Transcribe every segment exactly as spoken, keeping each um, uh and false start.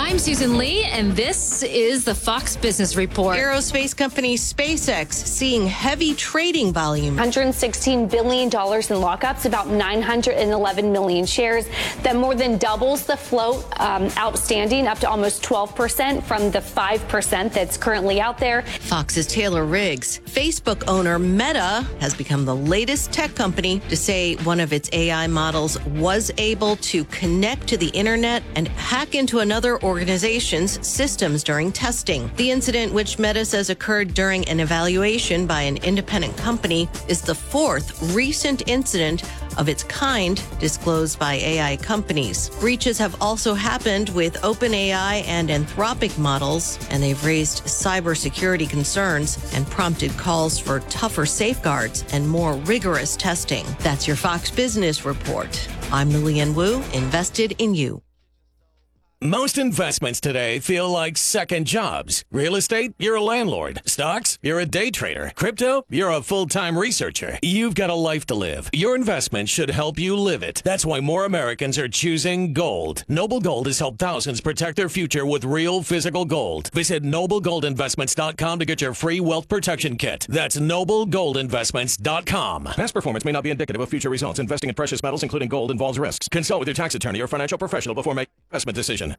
I'm Susan Lee, and this is the Fox Business Report. Aerospace company SpaceX seeing heavy trading volume. one hundred sixteen billion dollars in lockups, about nine hundred eleven million shares. That more than doubles the float um, outstanding, up to almost twelve percent from the five percent that's currently out there. Fox's Taylor Riggs. Facebook owner Meta has become the latest tech company to say one of its A I models was able to connect to the internet and hack into another organization's systems during testing. The incident, which Meta says occurred during an evaluation by an independent company, is the fourth recent incident of its kind disclosed by A I companies. Breaches have also happened with OpenAI and Anthropic models, and they've raised cybersecurity concerns and prompted calls for tougher safeguards and more rigorous testing. That's your Fox Business Report. I'm Lillian Wu, invested in you. Most investments today feel like second jobs. Real estate, you're a landlord. Stocks, you're a day trader. Crypto, you're a full-time researcher. You've got a life to live. Your investment should help you live it. That's why more Americans are choosing gold. Noble Gold has helped thousands protect their future with real physical gold. Visit noble gold investments dot com to get your free wealth protection kit. That's noble gold investments dot com. Past performance may not be indicative of future results. Investing in precious metals, including gold, involves risks. Consult with your tax attorney or financial professional before making an investment decision.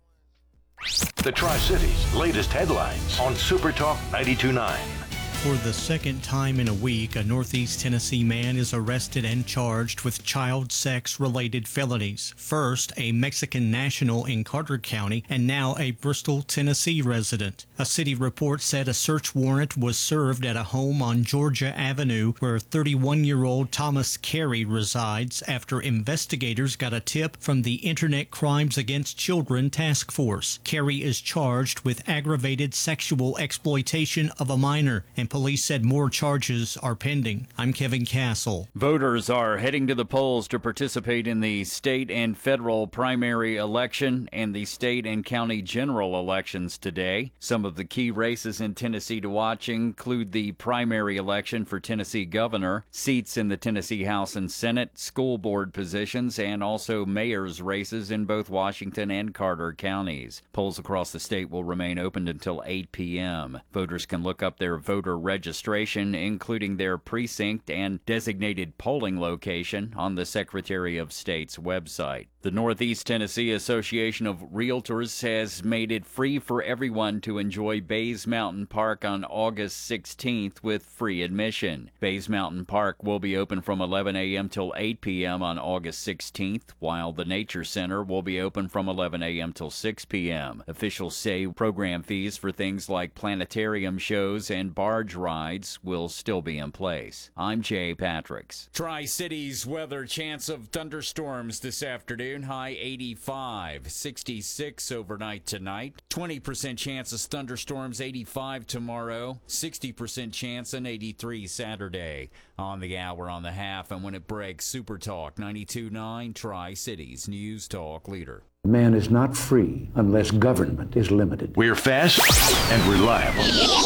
The Tri-Cities' latest headlines on Super Talk ninety-two point nine. For the second time in a week, a Northeast Tennessee man is arrested and charged with child sex-related felonies. First, a Mexican national in Carter County, and now a Bristol, Tennessee resident. A city report said a search warrant was served at a home on Georgia Avenue where thirty-one-year-old Thomas Carey resides after investigators got a tip from the Internet Crimes Against Children Task Force. Carey is charged with aggravated sexual exploitation of a minor, and police said more charges are pending. I'm Kevin Castle. Voters are heading to the polls to participate in the state and federal primary election and the state and county general elections today. Some of the key races in Tennessee to watch include the primary election for Tennessee governor, seats in the Tennessee House and Senate, school board positions, and also mayor's races in both Washington and Carter counties. Polls across the state will remain open until eight p.m. Voters can look up their voter registration, including their precinct and designated polling location, on the Secretary of State's website. The Northeast Tennessee Association of Realtors has made it free for everyone to enjoy Bays Mountain Park on August sixteenth with free admission. Bays Mountain Park will be open from eleven a.m. till eight p.m. on August sixteenth, while the Nature Center will be open from eleven a.m. till six p.m. Officials say program fees for things like planetarium shows and barge rides will still be in place. I'm Jay Patricks. Tri-Cities weather, chance of thunderstorms this afternoon. High eighty-five, sixty-six overnight tonight. twenty percent chance of thunderstorms, eighty-five tomorrow. sixty percent chance and eighty-three Saturday. On the hour, on the half, and when it breaks, Super Talk ninety-two point nine, Tri-Cities News Talk leader. Man is not free unless government is limited. We're fast and reliable.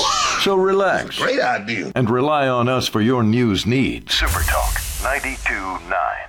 So relax. Great idea. And rely on us for your news needs. Super Talk ninety-two point nine.